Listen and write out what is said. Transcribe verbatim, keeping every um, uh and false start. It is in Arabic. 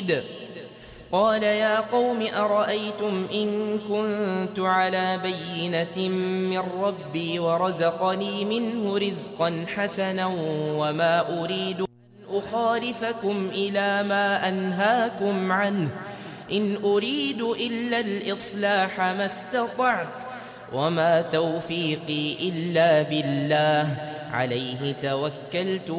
رشيد قال يا قوم أرأيتم إن كنت على بينة من ربي ورزقني منه رزقا حسنا وما أريد أن أخالفكم إلى ما أنهاكم عنه إن أريد إلا الإصلاح ما استطعت وما توفيقي إلا بالله عليه توكلت